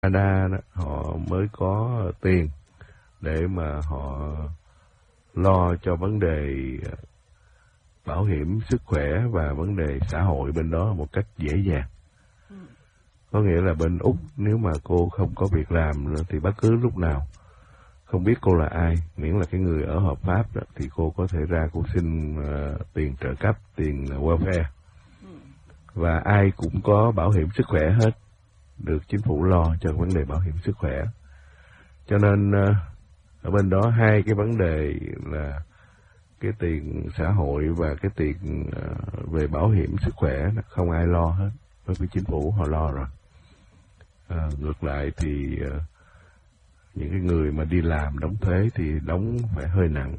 Canada đó, họ mới có tiền để mà họ lo cho vấn đề bảo hiểm sức khỏe và vấn đề xã hội bên đó một cách dễ dàng. Có nghĩa là bên Úc nếu mà cô không có việc làm thì bất cứ lúc nào, không biết cô là ai, miễn là cái người ở hợp pháp đó, thì cô có thể ra cô xin tiền trợ cấp, tiền welfare. Và ai cũng có bảo hiểm sức khỏe hết, được chính phủ lo cho vấn đề bảo hiểm sức khỏe. Cho nên ở bên đó hai cái vấn đề là cái tiền xã hội và cái tiền về bảo hiểm sức khỏe không ai lo hết, bởi vì chính phủ họ lo rồi. Ngược lại thì những cái người mà đi làm đóng thuế thì đóng phải hơi nặng.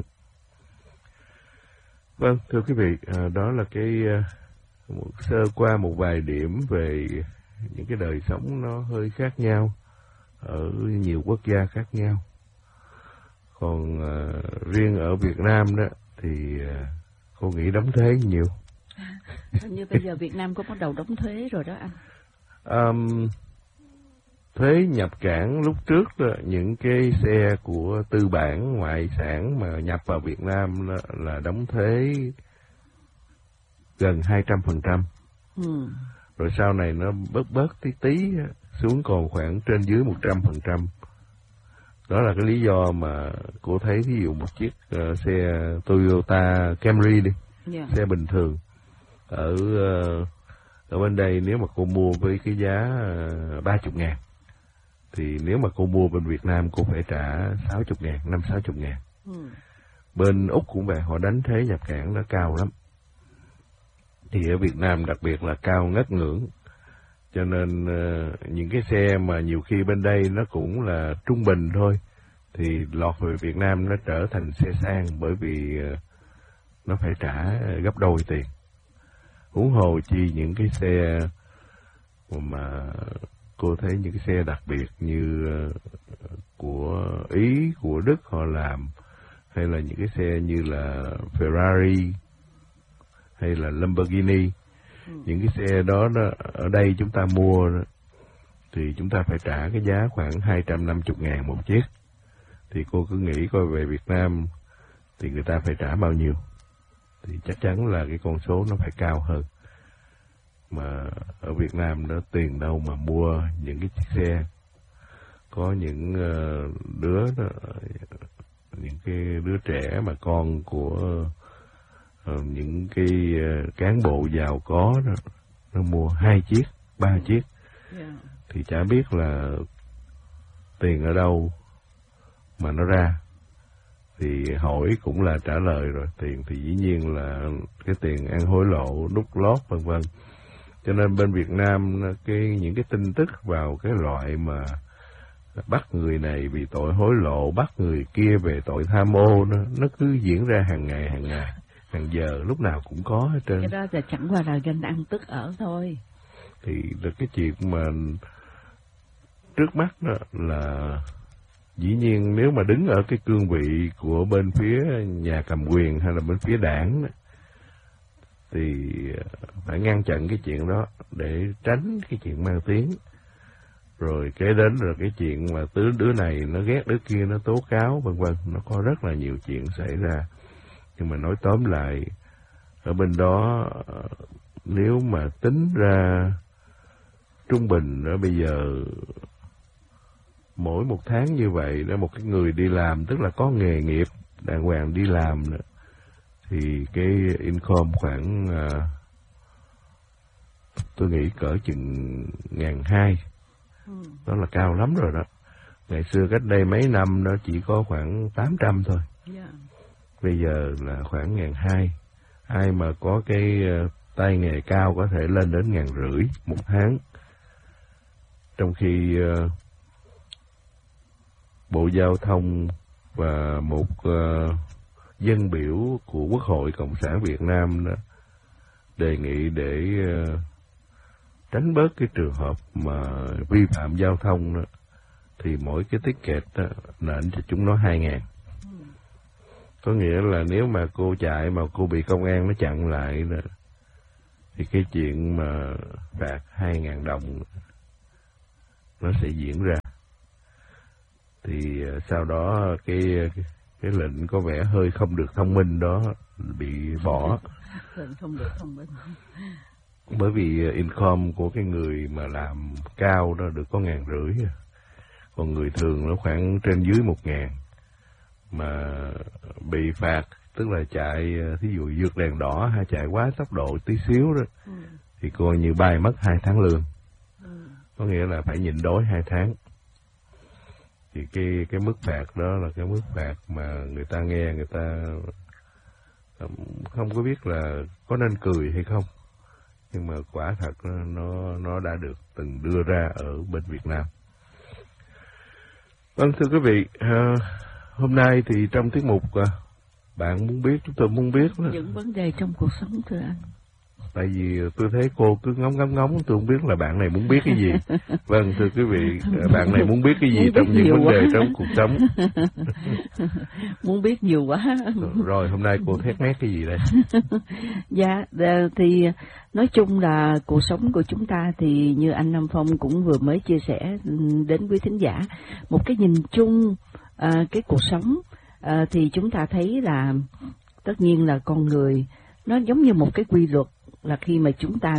Vâng, thưa quý vị, đó là cái sơ qua một vài điểm về những cái đời sống nó hơi khác nhau ở nhiều quốc gia khác nhau. Còn riêng ở Việt Nam đó thì cô nghĩ đóng thuế nhiều. Như bây giờ Việt Nam có bắt đầu đóng thuế rồi đó anh. Thuế nhập cảng lúc trước đó, những cái xe của tư bản ngoại sản mà nhập vào Việt Nam đó, là đóng thuế gần 200%. Rồi sau này nó bớt tí xuống còn khoảng trên dưới 100%. Đó là cái lý do mà cô thấy ví dụ một chiếc xe Toyota Camry đi, xe bình thường ở bên đây nếu mà cô mua với cái giá 30.000 thì nếu mà cô mua bên Việt Nam cô phải trả 60.000, 50-60.000. Bên Úc cũng vậy, họ đánh thuế nhập cảng nó cao lắm. Thì ở Việt Nam đặc biệt là cao ngất ngưỡng. Cho nên những cái xe mà nhiều khi bên đây nó cũng là trung bình thôi, thì lọt về Việt Nam nó trở thành xe sang, bởi vì nó phải trả gấp đôi tiền. Huống hồ chi những cái xe mà cô thấy những cái xe đặc biệt như của Ý, của Đức họ làm, hay là những cái xe như là Ferrari hay là Lamborghini, những cái xe đó ở đây chúng ta mua thì chúng ta phải trả cái giá khoảng 250.000 một chiếc. Thì cô cứ nghĩ coi về Việt Nam thì người ta phải trả bao nhiêu, thì chắc chắn là cái con số nó phải cao hơn. Mà ở Việt Nam đó tiền đâu mà mua những cái chiếc xe. Có những đứa đó, những cái đứa trẻ mà con của những cái cán bộ giàu có đó, nó mua 2 chiếc, 3 chiếc, thì chả biết là tiền ở đâu mà nó ra. Thì hỏi cũng là trả lời rồi, tiền thì dĩ nhiên là cái tiền ăn hối lộ, đút lót vân vân. Cho nên bên Việt Nam những cái tin tức vào cái loại mà bắt người này vì tội hối lộ, bắt người kia về tội tham ô, nó cứ diễn ra hàng ngày, hàng giờ, lúc nào cũng có hết trơn. Cái đó là chẳng qua là dân ăn tức ở thôi. Thì là cái chuyện mà trước mắt đó là dĩ nhiên nếu mà đứng ở cái cương vị của bên phía nhà cầm quyền hay là bên phía đảng đó, thì phải ngăn chặn cái chuyện đó để tránh cái chuyện mang tiếng. Rồi kế đến là cái chuyện mà đứa này nó ghét đứa kia, nó tố cáo vân vân, nó có rất là nhiều chuyện xảy ra. Nhưng mà nói tóm lại, ở bên đó nếu mà tính ra trung bình đó, bây giờ mỗi một tháng như vậy đó, một cái người đi làm, tức là có nghề nghiệp đàng hoàng đi làm đó, thì cái income khoảng tôi nghĩ cỡ chừng 1.200. Đó là cao lắm rồi đó. Ngày xưa cách đây mấy năm nó chỉ có khoảng 800 thôi. Bây giờ là khoảng 1.200. Ai mà có cái tay nghề cao có thể lên đến 1.500 một tháng. Trong khi Bộ Giao thông và một dân biểu của Quốc hội Cộng sản Việt Nam đó đề nghị để tránh bớt cái trường hợp mà vi phạm giao thông đó, thì mỗi cái ticket đó nện cho chúng nó 2.000. Có nghĩa là nếu mà cô chạy mà cô bị công an nó chặn lại đó, thì cái chuyện mà phạt 2.000 đồng nó sẽ diễn ra. Thì sau đó cái lệnh có vẻ hơi không được thông minh đó bị bỏ. Lệnh không được thông minh. Bởi vì income của cái người mà làm cao đó được có 1.500, còn người thường nó khoảng trên dưới 1.000, mà bị phạt tức là chạy, thí dụ vượt đèn đỏ hay chạy quá tốc độ tí xíu đó, thì coi như bay mất 2 tháng lương. Có nghĩa là phải nhịn đói 2 tháng. Thì cái mức phạt đó là cái mức phạt mà người ta nghe, người ta không có biết là có nên cười hay không, nhưng mà quả thật nó đã được từng đưa ra ở bên Việt Nam. Vâng, thưa quý vị, hôm nay thì trong tiết mục bạn muốn biết, chúng tôi muốn biết đó, những vấn đề trong cuộc sống, thưa anh. Tại vì tôi thấy cô cứ ngóng, tôi không biết là bạn này muốn biết cái gì. Vâng, thưa quý vị, bạn này muốn biết cái gì trong những vấn đề trong cuộc sống? Muốn biết nhiều quá. Rồi, hôm nay cô thét mét cái gì đây? Dạ, thì nói chung là cuộc sống của chúng ta thì như anh Nam Phong cũng vừa mới chia sẻ đến quý thính giả, một cái nhìn chung cái cuộc sống thì chúng ta thấy là tất nhiên là con người nó giống như một cái quy luật, là khi mà chúng ta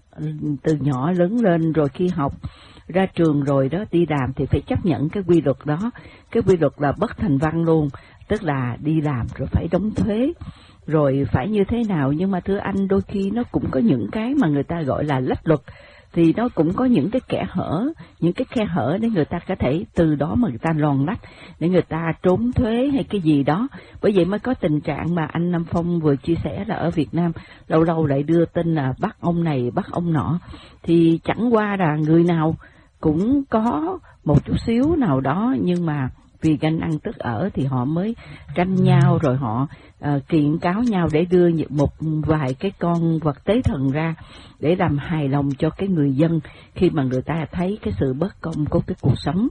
từ nhỏ lớn lên rồi khi học ra trường rồi đó đi làm thì phải chấp nhận cái quy luật đó. Cái quy luật là bất thành văn luôn, tức là đi làm rồi phải đóng thuế, rồi phải như thế nào. Nhưng mà thưa anh, đôi khi nó cũng có những cái mà người ta gọi là lách luật, thì nó cũng có những cái kẽ hở, những cái khe hở để người ta có thể từ đó mà người ta lòn lách, để người ta trốn thuế hay cái gì đó. Bởi vậy mới có tình trạng mà anh Nam Phong vừa chia sẻ là ở Việt Nam lâu lâu lại đưa tin là bắt ông này bắt ông nọ, thì chẳng qua là người nào cũng có một chút xíu nào đó, nhưng mà vì ganh ăn tức ở thì họ mới tranh nhau, rồi họ kiện cáo nhau để đưa một vài cái con vật tế thần ra để làm hài lòng cho cái người dân khi mà người ta thấy cái sự bất công của cái cuộc sống.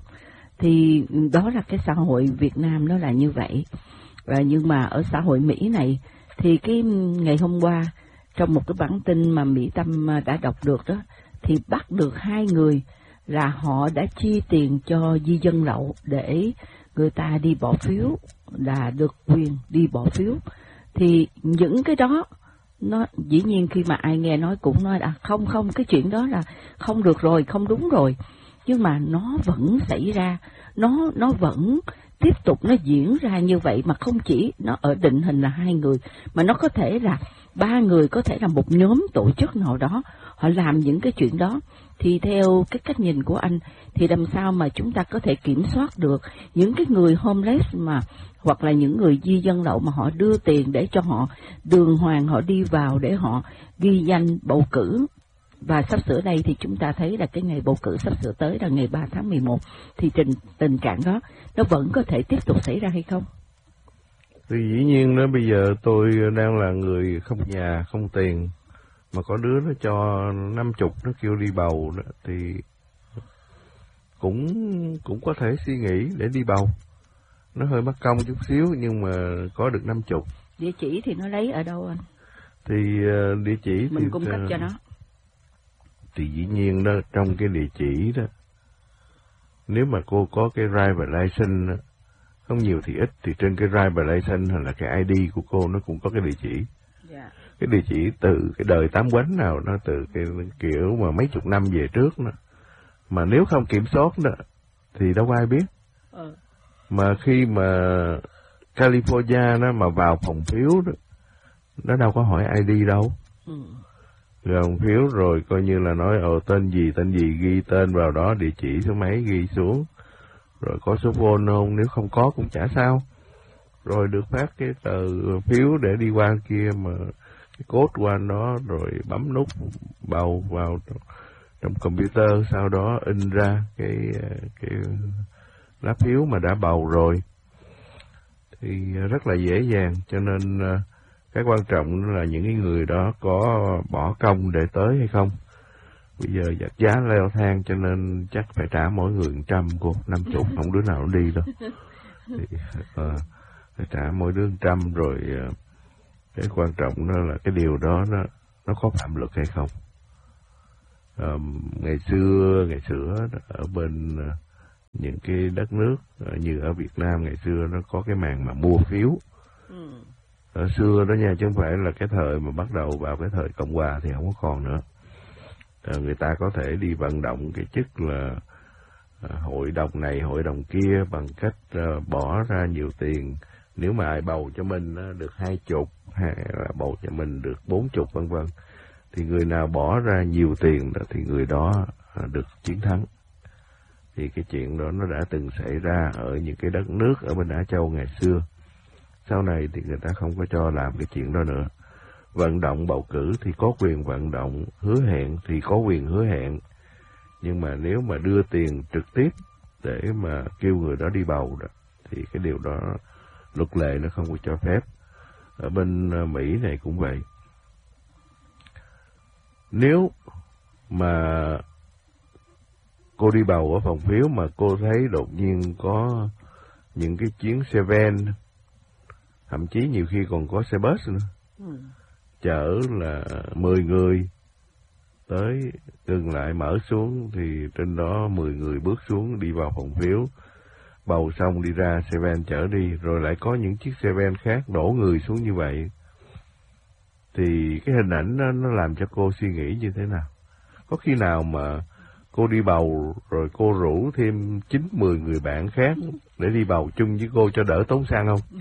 Thì đó là cái xã hội Việt Nam nó là như vậy. Nhưng mà ở xã hội Mỹ này thì cái ngày hôm qua trong một cái bản tin mà Mỹ Tâm đã đọc được đó, thì bắt được 2 người là họ đã chi tiền cho di dân lậu để người ta đi bỏ phiếu, là được quyền đi bỏ phiếu. Thì những cái đó nó dĩ nhiên khi mà ai nghe nói cũng nói là không cái chuyện đó là không được rồi, không đúng rồi, nhưng mà nó vẫn xảy ra, nó vẫn tiếp tục nó diễn ra như vậy, mà không chỉ nó ở định hình là 2 người mà nó có thể là 3 người, có thể là một nhóm tổ chức nào đó họ làm những cái chuyện đó. Thì theo cái cách nhìn của anh thì làm sao mà chúng ta có thể kiểm soát được những cái người homeless mà hoặc là những người di dân lậu mà họ đưa tiền để cho họ đường hoàng họ đi vào để họ ghi danh bầu cử. Và sắp sửa đây thì chúng ta thấy là cái ngày bầu cử sắp sửa tới là ngày 3 tháng 11, thì tình trạng đó nó vẫn có thể tiếp tục xảy ra hay không? Thì dĩ nhiên đó, bây giờ tôi đang là người không nhà, không tiền, mà có đứa nó cho 50 nó kêu đi bầu đó, thì cũng có thể suy nghĩ để đi bầu. Nó hơi mất công chút xíu nhưng mà có được 50. Địa chỉ thì nó lấy ở đâu anh? Thì địa chỉ mình thì cung cấp cho nó. Thì dĩ nhiên đó, trong cái địa chỉ đó, nếu mà cô có cái driver license đó, không nhiều thì ít, thì trên cái driver license hay là cái ID của cô nó cũng có cái địa chỉ. Yeah. Cái địa chỉ từ cái đời tám quánh nào, nó từ cái kiểu mà mấy chục năm về trước đó. Mà nếu không kiểm soát đó thì đâu có ai biết. Mà khi mà California nó mà vào phòng phiếu đó, nó đâu có hỏi ID đâu. Phòng phiếu rồi coi như là nói tên gì, ghi tên vào đó, địa chỉ số mấy ghi xuống, rồi có số phone không, nếu không có cũng chả sao. Rồi được phát cái tờ phiếu để đi qua kia, mà cái code qua đó rồi bấm nút bầu vào trong computer, sau đó in ra cái lá phiếu mà đã bầu rồi, thì rất là dễ dàng. Cho nên cái quan trọng là những cái người đó có bỏ công để tới hay không. Bây giờ vật giá leo thang cho nên chắc phải trả mỗi người 100 cô, 50, không đứa nào nó đi đâu. Thì phải trả mỗi đứa 100 rồi. Cái quan trọng đó là cái điều đó nó có phạm luật hay không. Ngày xưa ở bên những cái đất nước như ở Việt Nam ngày xưa nó có cái màn mà mua phiếu. Ở xưa đó nha, chứ không phải là cái thời mà bắt đầu vào cái thời Cộng hòa thì không có còn nữa. Người ta có thể đi vận động cái chức là hội đồng này hội đồng kia bằng cách bỏ ra nhiều tiền. Nếu mà ai bầu cho mình được 20 hay là bầu cho mình được 40 vân vân, thì người nào bỏ ra nhiều tiền đó thì người đó được chiến thắng. Thì cái chuyện đó nó đã từng xảy ra ở những cái đất nước ở bên Á Châu ngày xưa. Sau này thì người ta không có cho làm cái chuyện đó nữa. Vận động bầu cử thì có quyền vận động, hứa hẹn thì có quyền hứa hẹn. Nhưng mà nếu mà đưa tiền trực tiếp để mà kêu người đó đi bầu đó, thì cái điều đó luật lệ nó không có cho phép. Ở bên Mỹ này cũng vậy. Nếu mà cô đi bầu ở phòng phiếu mà cô thấy đột nhiên có những cái chuyến xe van, thậm chí nhiều khi còn có xe bus nữa, chở là 10 người tới, dừng lại mở xuống thì trên đó 10 người bước xuống đi vào phòng phiếu, bầu xong đi ra xe van chở đi, rồi lại có những chiếc xe van khác đổ người xuống như vậy, thì cái hình ảnh đó nó làm cho cô suy nghĩ như thế nào? Có khi nào mà cô đi bầu rồi cô rủ thêm 9-10 người bạn khác để đi bầu chung với cô cho đỡ tốn xăng không?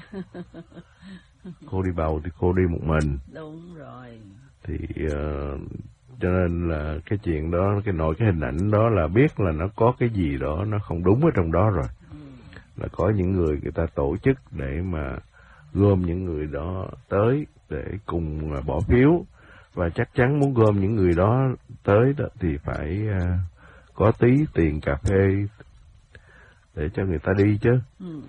Cô đi bầu thì cô đi một mình. Đúng rồi. Thì cho nên là cái chuyện đó, cái hình ảnh đó là biết là nó có cái gì đó nó không đúng ở trong đó rồi. Là có những người ta tổ chức để mà gom những người đó tới để cùng bỏ phiếu, và chắc chắn muốn gom những người đó tới đó thì phải có tí tiền cà phê để cho người ta đi chứ.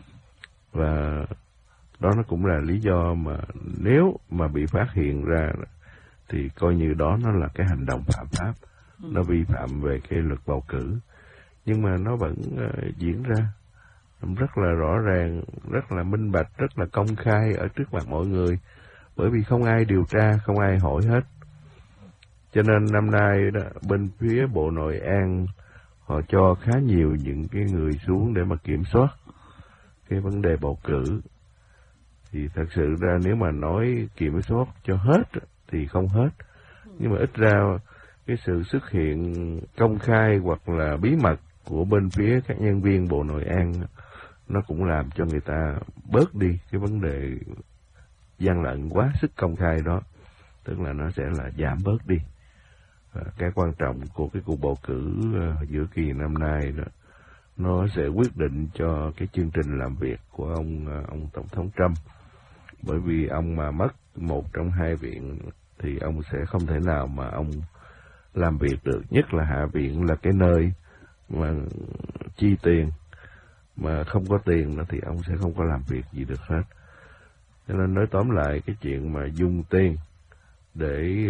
Và đó nó cũng là lý do mà nếu mà bị phát hiện ra thì coi như đó nó là cái hành động phạm pháp, nó vi phạm về cái luật bầu cử. Nhưng mà nó vẫn diễn ra rất là rõ ràng, rất là minh bạch, rất là công khai ở trước mặt mọi người, bởi vì không ai điều tra, không ai hỏi hết. Cho nên năm nay đó, bên phía Bộ Nội an họ cho khá nhiều những cái người xuống để mà kiểm soát cái vấn đề bầu cử. Thì thật sự ra nếu mà nói kiểm soát cho hết thì không hết. Nhưng mà ít ra cái sự xuất hiện công khai hoặc là bí mật của bên phía các nhân viên Bộ Nội an nó cũng làm cho người ta bớt đi cái vấn đề gian lận quá sức công khai đó. Tức là nó sẽ là giảm bớt đi. Cái quan trọng của cái cuộc bầu cử giữa kỳ năm nay đó, nó sẽ quyết định cho cái chương trình làm việc của ông Tổng thống Trump. Bởi vì ông mà mất một trong hai viện thì ông sẽ không thể nào mà ông làm việc được. Nhất là Hạ viện là cái nơi mà chi tiền, mà không có tiền nữa thì ông sẽ không có làm việc gì được hết. Cho nên nói tóm lại, cái chuyện mà dùng tiền để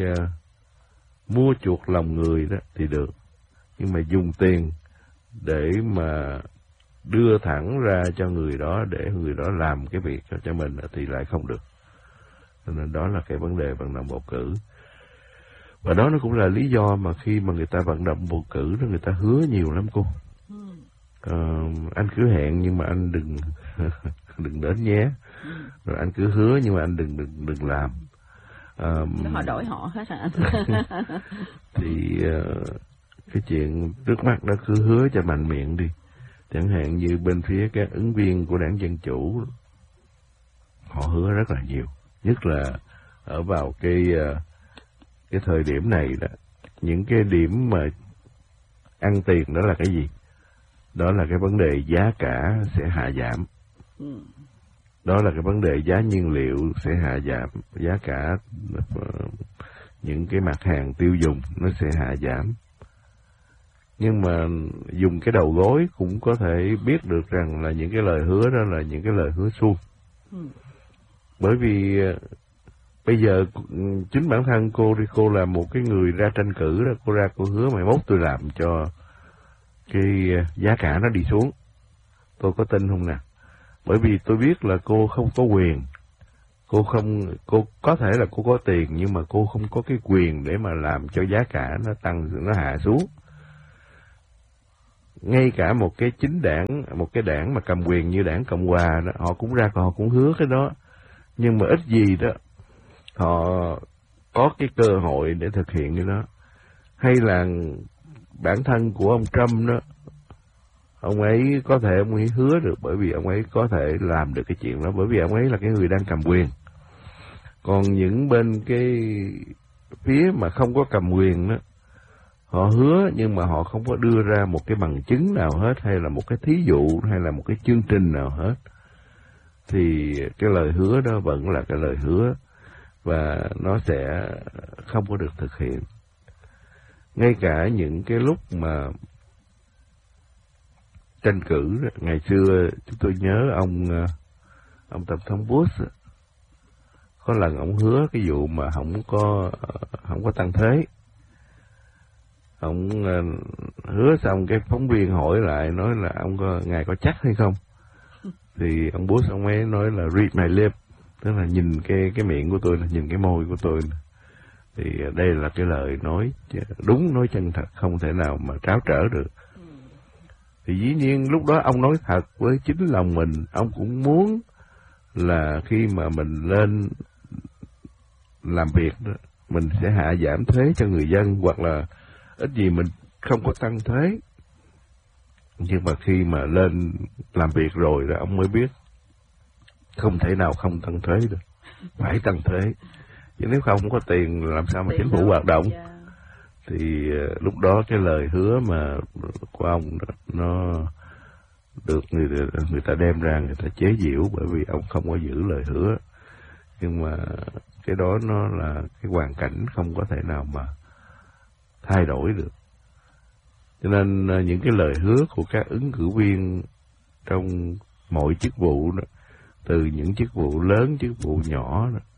mua chuộc lòng người đó thì được, nhưng mà dùng tiền để mà đưa thẳng ra cho người đó để người đó làm cái việc cho mình thì lại không được. Cho nên đó là cái vấn đề vận động bầu cử. Và đó nó cũng là lý do mà khi mà người ta vận động bầu cử đó, người ta hứa nhiều lắm cô. Anh cứ hẹn nhưng mà anh đừng đến nhé. Rồi anh cứ hứa nhưng mà anh đừng làm. Họ đổi họ hết hả? Thì cái chuyện trước mắt đó cứ hứa cho mạnh miệng đi. Chẳng hạn như bên phía các ứng viên của đảng Dân Chủ, họ hứa rất là nhiều. Nhất là ở vào cái thời điểm này đó, những cái điểm mà ăn tiền đó là cái gì? Đó là cái vấn đề giá cả sẽ hạ giảm. Đó là cái vấn đề giá nhiên liệu sẽ hạ giảm, giá cả những cái mặt hàng tiêu dùng nó sẽ hạ giảm. Nhưng mà dùng cái đầu gối cũng có thể biết được rằng là những cái lời hứa đó là những cái lời hứa suông. Bởi vì bây giờ chính bản thân cô đi, cô là một cái người ra tranh cử đó, cô ra cô hứa mai mốt tôi làm cho cái giá cả nó đi xuống. Tôi có tin không nè? Bởi vì tôi biết là cô không có quyền cô có thể là cô có tiền, nhưng mà cô không có cái quyền để mà làm cho giá cả nó tăng, nó hạ xuống. Ngay cả một cái chính đảng, một cái đảng mà cầm quyền như đảng Cộng Hòa đó, họ cũng ra, họ cũng hứa cái đó, nhưng mà ít gì đó họ có cái cơ hội để thực hiện cái đó. Hay là bản thân của ông Trump đó, ông ấy có thể ông ấy hứa được, bởi vì ông ấy có thể làm được cái chuyện đó, bởi vì ông ấy là cái người đang cầm quyền. Còn những bên cái phía mà không có cầm quyền đó, họ hứa nhưng mà họ không có đưa ra một cái bằng chứng nào hết, hay là một cái thí dụ, hay là một cái chương trình nào hết, thì cái lời hứa đó vẫn là cái lời hứa và nó sẽ không có được thực hiện. Ngay cả những cái lúc mà tranh cử đó, ngày xưa chúng tôi nhớ ông tổng thống Bush có lần ông hứa cái vụ mà không có tăng thuế. Ông hứa xong cái phóng viên hỏi lại, nói là ngài có chắc hay không? Thì ông Bush ông ấy nói là read my lip, tức là nhìn cái miệng của tôi, là nhìn cái môi của tôi. Thì đây là cái lời nói đúng, nói chân thật, không thể nào mà tráo trở được. Thì dĩ nhiên lúc đó ông nói thật với chính lòng mình, ông cũng muốn là khi mà mình lên làm việc đó, mình sẽ hạ giảm thuế cho người dân, hoặc là ít gì mình không có tăng thuế. Nhưng mà khi mà lên làm việc rồi là ông mới biết không thể nào không tăng thuế được, phải tăng thuế, chứ nếu không có tiền làm sao mà chính phủ hoạt động. Thì lúc đó cái lời hứa mà của ông nó được người ta đem ra, người ta chế giễu, bởi vì ông không có giữ lời hứa. Nhưng mà cái đó nó là cái hoàn cảnh không có thể nào mà thay đổi được. Cho nên những cái lời hứa của các ứng cử viên trong mọi chức vụ đó, từ những chức vụ lớn, chức vụ nhỏ đó,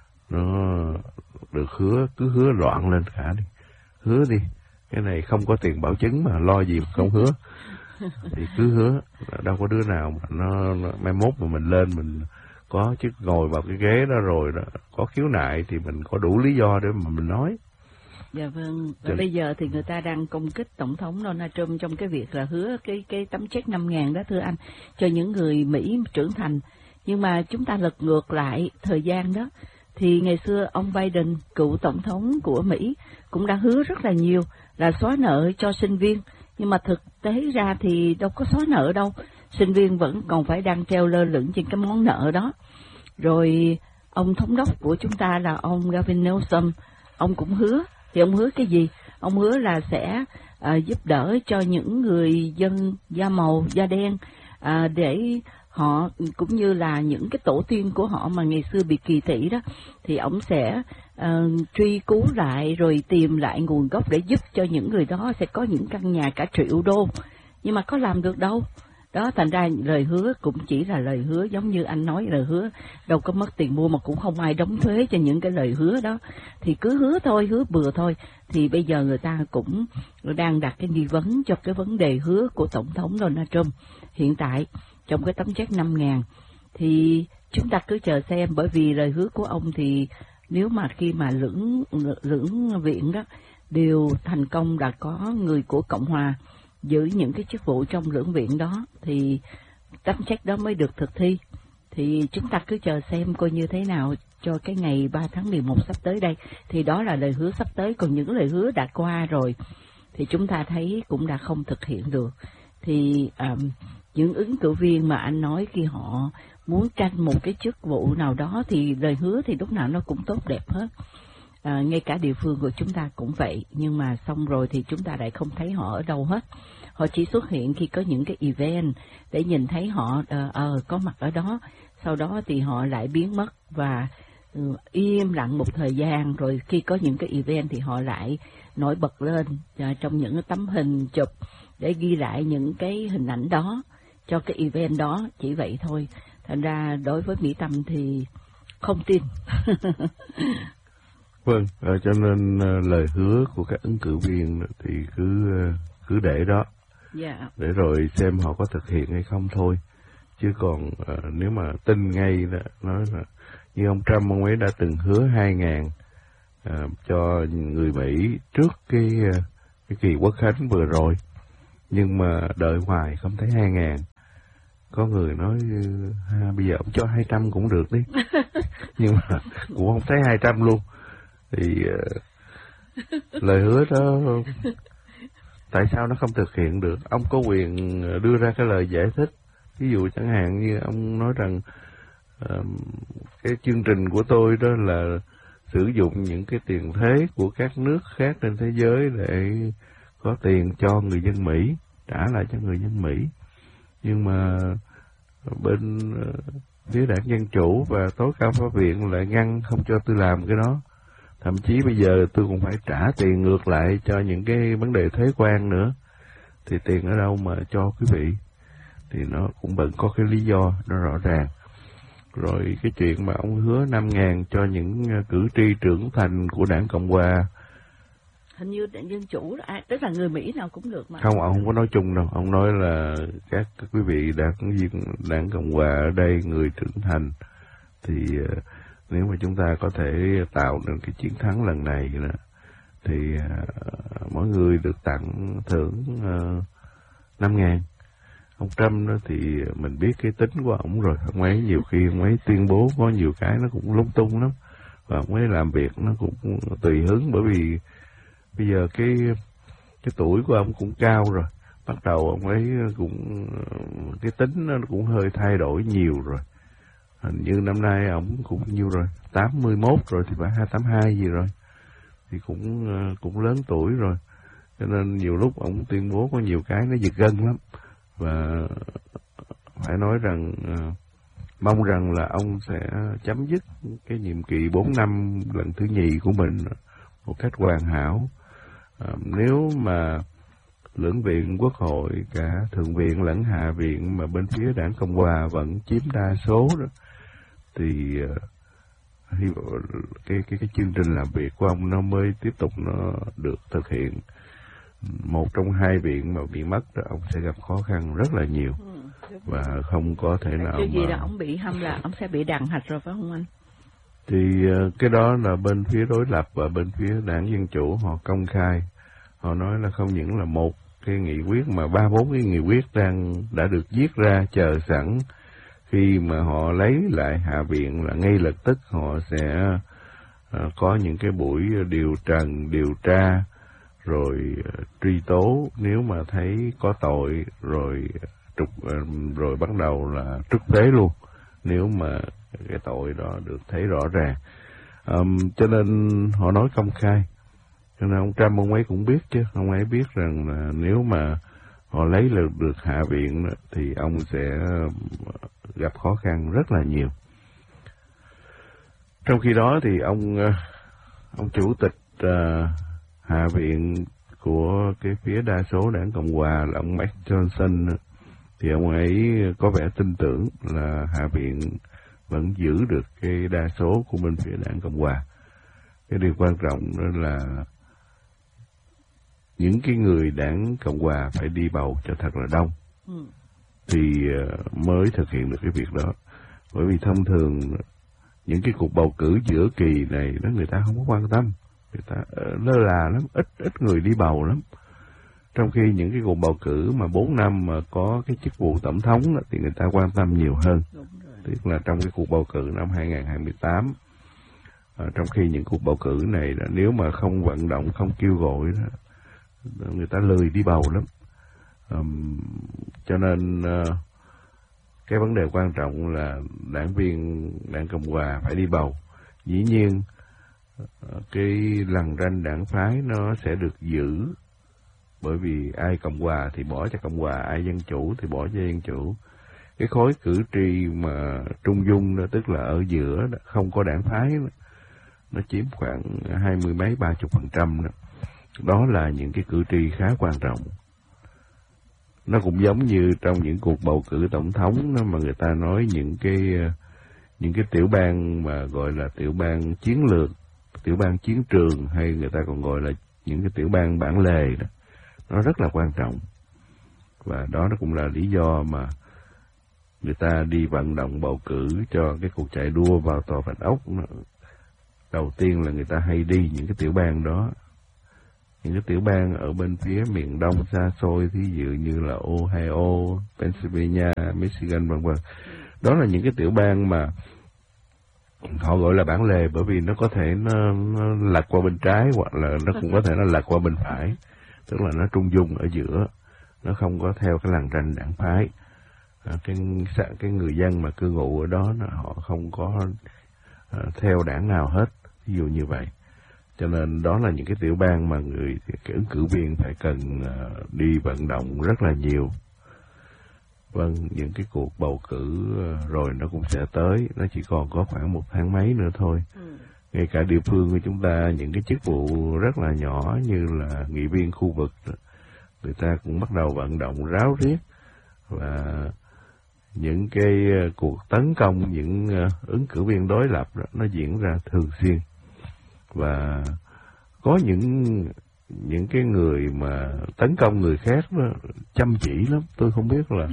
nó được hứa, cứ hứa loạn lên cả đi. Hứa đi, cái này không có tiền bảo chứng mà lo gì mà không hứa. Thì cứ hứa, đâu có đứa nào mà nó mai mốt mà mình lên mình có chức ngồi vào cái ghế đó rồi đó, có khiếu nại thì mình có đủ lý do để mà mình nói. Dạ vâng, và bây giờ thì người ta đang công kích Tổng thống Donald Trump trong cái việc là hứa cái tấm check 5.000 đó thưa anh, cho những người Mỹ trưởng thành. Nhưng mà chúng ta lật ngược lại thời gian đó, thì ngày xưa ông Biden, cựu Tổng thống của Mỹ, cũng đã hứa rất là nhiều là xóa nợ cho sinh viên. Nhưng mà thực tế ra thì đâu có xóa nợ đâu, sinh viên vẫn còn phải đang treo lơ lửng trên cái món nợ đó. Rồi ông thống đốc của chúng ta là ông Gavin Newsom, ông cũng hứa. Thì ông hứa cái gì? Ông hứa là sẽ giúp đỡ cho những người dân da màu, da đen, để họ, cũng như là những cái tổ tiên của họ mà ngày xưa bị kỳ thị đó, thì ông sẽ truy cứu lại rồi tìm lại nguồn gốc để giúp cho những người đó sẽ có những căn nhà cả $1 triệu. Nhưng mà có làm được đâu. Đó, thành ra lời hứa cũng chỉ là lời hứa, giống như anh nói, lời hứa đâu có mất tiền mua, mà cũng không ai đóng thuế cho những cái lời hứa đó. Thì cứ hứa thôi, hứa bừa thôi. Thì bây giờ người ta cũng đang đặt cái nghi vấn cho cái vấn đề hứa của Tổng thống Donald Trump hiện tại trong cái tấm check 5.000. Thì chúng ta cứ chờ xem, bởi vì lời hứa của ông thì nếu mà khi mà lưỡng viện đó đều thành công, đã có người của Cộng Hòa giữ những cái chức vụ trong lưỡng viện đó, thì tấm check đó mới được thực thi. Thì chúng ta cứ chờ xem coi như thế nào cho cái ngày 3 tháng 11 sắp tới đây. Thì đó là lời hứa sắp tới, còn những lời hứa đã qua rồi thì chúng ta thấy cũng đã không thực hiện được. Thì những ứng cử viên mà anh nói khi họ muốn tranh một cái chức vụ nào đó thì lời hứa thì lúc nào nó cũng tốt đẹp hết. Ngay cả địa phương của chúng ta cũng vậy, nhưng mà xong rồi thì chúng ta lại không thấy họ ở đâu hết. Họ chỉ xuất hiện khi có những cái event để nhìn thấy họ có mặt ở đó, sau đó thì họ lại biến mất và im lặng một thời gian, rồi khi có những cái event thì họ lại nổi bật lên trong những cái tấm hình chụp để ghi lại những cái hình ảnh đó cho cái event đó, chỉ vậy thôi. Thành ra đối với Mỹ Tâm thì không tin. Vâng, cho nên lời hứa của các ứng cử viên thì cứ để đó, để rồi xem họ có thực hiện hay không thôi. Chứ còn nếu mà tin ngay đó, nói là Như ông Trump, ông ấy đã từng hứa 2.000 cho người Mỹ trước cái kỳ Quốc khánh vừa rồi, nhưng mà đợi hoài không thấy 2.000. Có người nói bây giờ ông cho 200 cũng được đi, nhưng mà cũng không thấy 200 luôn. Thì lời hứa đó tại sao nó không thực hiện được? Ông có quyền đưa ra cái lời giải thích. Ví dụ chẳng hạn như ông nói rằng cái chương trình của tôi đó là sử dụng những cái tiền thế của các nước khác trên thế giới để có tiền cho người dân Mỹ, trả lại cho người dân Mỹ. Nhưng mà bên phía đảng Dân Chủ và tối cao pháp viện lại ngăn không cho tôi làm cái đó. Thậm chí bây giờ tôi cũng phải trả tiền ngược lại cho những cái vấn đề thuế quan nữa. Thì tiền ở đâu mà cho quý vị? Thì nó cũng vẫn có cái lý do nó rõ ràng. Rồi cái chuyện mà ông hứa 5.000 cho những cử tri trưởng thành của đảng Cộng Hòa. Hình như đảng Dân Chủ, tức là người Mỹ nào cũng được mà. Không, ông không có nói chung đâu. Ông nói là các quý vị đảng Cộng Hòa ở đây, người trưởng thành, thì nếu mà chúng ta có thể tạo được cái chiến thắng lần này đó, thì mỗi người được tặng thưởng 5.000. Ông Trump đó thì mình biết cái tính của ông rồi. Ông ấy nhiều khi ông ấy tuyên bố có nhiều cái nó cũng lung tung lắm. Và ông ấy làm việc nó cũng tùy hứng, bởi vì bây giờ cái tuổi của ông cũng cao rồi. Bắt đầu ông ấy cũng cái tính nó cũng hơi thay đổi nhiều rồi. Hình như năm nay ông cũng nhiêu rồi, 81 rồi thì phải 82 gì rồi. Thì cũng lớn tuổi rồi. Cho nên nhiều lúc ông tuyên bố có nhiều cái nó giật gân lắm. Và phải nói rằng mong rằng là ông sẽ chấm dứt cái nhiệm kỳ 4 năm lần thứ nhì của mình một cách hoàn hảo. Nếu mà lưỡng viện Quốc hội, cả Thượng viện lẫn Hạ viện mà bên phía đảng Cộng Hòa vẫn chiếm đa số đó, thì cái chương trình làm việc của ông nó mới tiếp tục nó được thực hiện. Một trong hai viện mà bị mất đó, ông sẽ gặp khó khăn rất là nhiều, và không có thể nào cái gì là ông bị hâm là ông sẽ bị đàn hạch rồi phải không anh? Thì cái đó là bên phía đối lập và bên phía đảng Dân Chủ họ công khai. Họ nói là không những là một cái nghị quyết mà 3-4 cái nghị quyết đã được viết ra chờ sẵn. Khi mà họ lấy lại Hạ viện là ngay lập tức họ sẽ có những cái buổi điều tra, rồi truy tố nếu mà thấy có tội, rồi bắt đầu là trút phế luôn nếu mà cái tội đó được thấy rõ ràng. Cho nên họ nói công khai. Cho nên ông Trump ông ấy cũng biết chứ, ông ấy biết rằng là nếu mà họ lấy được Hạ viện thì ông sẽ gặp khó khăn rất là nhiều. Trong khi đó thì ông chủ tịch Hạ viện của cái phía đa số đảng Cộng Hòa là ông Mike Johnson, thì ông ấy có vẻ tin tưởng là Hạ viện vẫn giữ được cái đa số của bên phía đảng Cộng Hòa. Cái điều quan trọng đó là những cái người đảng Cộng Hòa phải đi bầu cho thật là đông thì mới thực hiện được cái việc đó. Bởi vì thông thường những cái cuộc bầu cử giữa kỳ này đó người ta không có quan tâm, người ta lơ là lắm, ít người đi bầu lắm. Trong khi những cái cuộc bầu cử mà 4 năm mà có cái chức vụ tổng thống đó, thì người ta quan tâm nhiều hơn. Tức là trong cái cuộc bầu cử năm 2028, trong khi những cuộc bầu cử này là nếu mà không vận động, không kêu gọi đó, người ta lười đi bầu lắm. Cho nên cái vấn đề quan trọng là đảng viên đảng Cộng Hòa phải đi bầu. Dĩ nhiên cái lằn ranh đảng phái nó sẽ được giữ, bởi vì ai Cộng Hòa thì bỏ cho Cộng Hòa, ai Dân Chủ thì bỏ cho Dân Chủ. Cái khối cử tri mà trung dung đó, tức là ở giữa đó, không có đảng phái đó, nó chiếm khoảng 20 mấy 30% đó. Đó là những cái cử tri khá quan trọng. Nó cũng giống như trong những cuộc bầu cử tổng thống đó, mà người ta nói những cái tiểu bang mà gọi là tiểu bang chiến lược, tiểu bang chiến trường, hay người ta còn gọi là những cái tiểu bang bản lề đó, nó rất là quan trọng. Và đó nó cũng là lý do mà người ta đi vận động bầu cử cho cái cuộc chạy đua vào tòa Bạch Ốc. Đầu tiên là người ta hay đi những cái tiểu bang đó, những cái tiểu bang ở bên phía miền đông xa xôi, thí dụ như là Ohio, Pennsylvania, Michigan vân vân. Đó là những cái tiểu bang mà họ gọi là bản lề, bởi vì nó có thể nó lật qua bên trái, hoặc là nó cũng có thể nó lật qua bên phải, tức là nó trung dung ở giữa, nó không có theo cái lằn ranh đảng phái. Cái người dân mà cư ngụ ở đó họ không có theo đảng nào hết, ví dụ như vậy. Cho nên đó là những cái tiểu bang mà cái ứng cử viên phải cần đi vận động rất là nhiều. Vâng, những cái cuộc bầu cử rồi nó cũng sẽ tới, nó chỉ còn có khoảng 1 tháng mấy nữa thôi. Ngay cả địa phương của chúng ta, những cái chức vụ rất là nhỏ như là nghị viên khu vực, người ta cũng bắt đầu vận động ráo riết, và những cái cuộc tấn công những ứng cử viên đối lập đó, nó diễn ra thường xuyên. Và có những cái người mà tấn công người khác đó, chăm chỉ lắm, tôi không biết là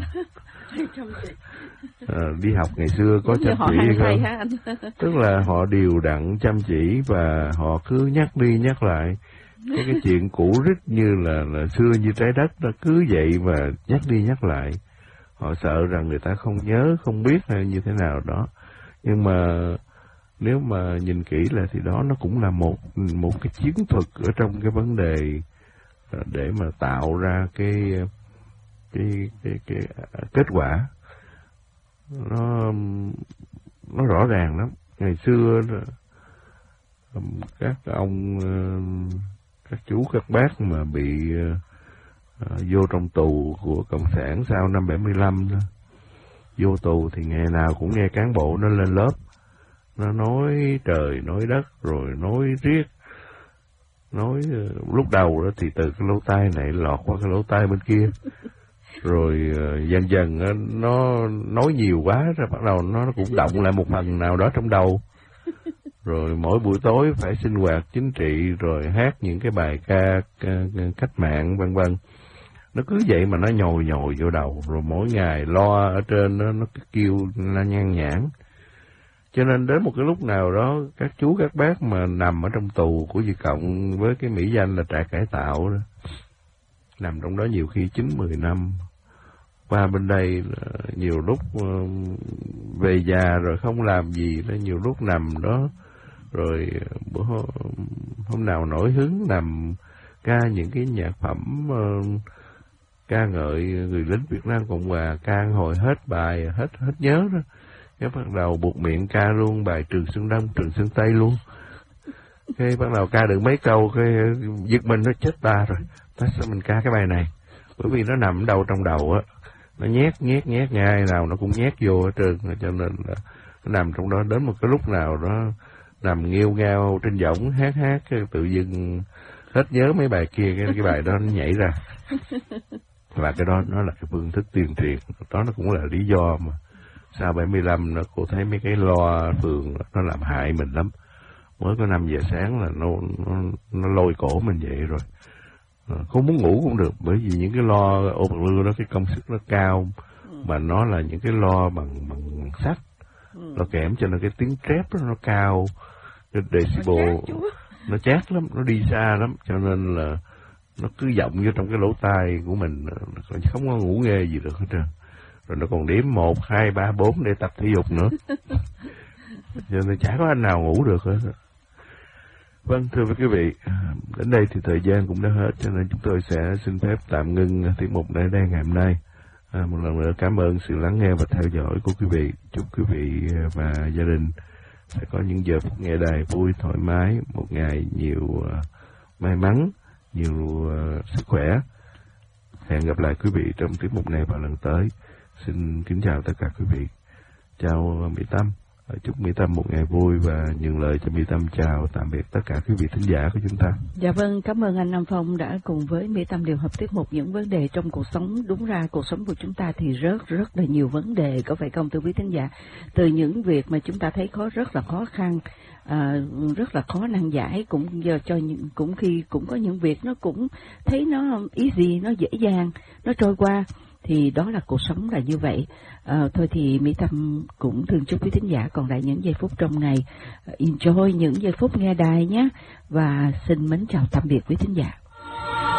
đi học ngày xưa có chăm chỉ không? Tức là họ đều đặn chăm chỉ và họ cứ nhắc đi nhắc lại cái chuyện cũ rích như là xưa như trái đất, nó cứ vậy và nhắc đi nhắc lại. Họ sợ rằng người ta không nhớ, không biết hay như thế nào đó. Nhưng mà nếu mà nhìn kỹ lại thì đó nó cũng là một cái chiến thuật ở trong cái vấn đề để mà tạo ra cái kết quả. Nó rõ ràng lắm. Ngày xưa các ông, các chú các bác mà bị vô trong tù của Cộng sản sau năm 75 đó, vô tù thì ngày nào cũng nghe cán bộ nó lên lớp, nó nói trời nói đất rồi nói riết, nói lúc đầu đó thì từ cái lỗ tai này lọt qua cái lỗ tai bên kia, rồi dần dần nó nói nhiều quá rồi bắt đầu nó cũng động lại một phần nào đó trong đầu, rồi mỗi buổi tối phải sinh hoạt chính trị rồi hát những cái bài ca cách mạng vân vân. Nó cứ vậy mà nó nhồi vô đầu, rồi mỗi ngày lo ở trên nó kêu nó nhan nhản. Cho nên đến một cái lúc nào đó, các chú các bác mà nằm ở trong tù của Việt Cộng với cái mỹ danh là trại cải tạo đó, nằm trong đó nhiều khi 9-10 năm, qua bên đây nhiều lúc về già rồi không làm gì, nhiều lúc nằm đó, rồi hôm nào nổi hứng nằm ca những cái nhạc phẩm ca ngợi người lính Việt Nam Cộng Hòa, ca hồi hết bài, hết nhớ đó. Cái bắt đầu buộc miệng ca luôn bài Trường Sơn Đông, Trường Sơn Tây luôn. Cái bắt đầu ca được mấy câu, cái giật mình nó chết ta rồi. Tại sao mình ca cái bài này? Bởi vì nó nằm đâu trong đầu á, nó nhét ngày nào nó cũng nhét vô hết trơn, cho nên là nó nằm trong đó. Đến một cái lúc nào đó nằm nghiêu ngao trên võng hát tự dưng hết nhớ mấy bài kia, cái bài đó nó nhảy ra. Và cái đó nó là cái phương thức tuyên truyền, đó nó cũng là lý do mà sau 75 cô thấy mấy cái loa phường nó làm hại mình lắm. Mới có 5 giờ sáng là nó lôi cổ mình dậy rồi. Không muốn ngủ cũng được, bởi vì những cái loa ô bạc lư đó cái công suất nó cao, mà nó là những cái loa bằng sắt, nó kẽm, cho nên cái tiếng trép đó nó cao, cái decibel nó chát lắm, nó đi xa lắm, cho nên là nó cứ vọng vô trong cái lỗ tai của mình, không có ngủ nghe gì được hết trơn. Rồi nó còn đếm 1, 2, 3, 4 để tập thể dục nữa. Cho nên chả có anh nào ngủ được hết. Vâng, thưa quý vị, đến đây thì thời gian cũng đã hết, cho nên chúng tôi sẽ xin phép tạm ngưng tiết mục này đây ngày hôm nay. Một lần nữa cảm ơn sự lắng nghe và theo dõi của quý vị. Chúc quý vị và gia đình sẽ có những giờ phút nghe đài vui, thoải mái, một ngày nhiều may mắn, nhiều sức khỏe. Hẹn gặp lại quý vị trong tiết mục này vào lần tới. Xin kính chào tất cả quý vị. Chào Mỹ Tâm. Chúc Mỹ Tâm một ngày vui và nhường lời cho Mỹ Tâm chào tạm biệt tất cả quý vị thính giả của chúng ta. Dạ vâng, cảm ơn anh Nam Phong đã cùng với Mỹ Tâm điều hợp tiết mục những vấn đề trong cuộc sống. Đúng ra cuộc sống của chúng ta thì rất là nhiều vấn đề, có phải không thưa quý thính giả? Từ những việc mà chúng ta thấy rất là khó khăn, rất là khó nan giải, cũng khi cũng có những việc nó cũng thấy nó easy, nó dễ dàng, nó trôi qua. thì đó là cuộc sống là như vậy. Thôi thì Mỹ Tâm cũng thường chúc quý thính giả còn lại những giây phút trong ngày enjoy những giây phút nghe đài nhé, và xin mến chào tạm biệt quý thính giả.